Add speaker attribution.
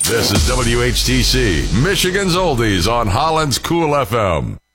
Speaker 1: This is WHTC, Michigan's Oldies on Holland's Cool FM.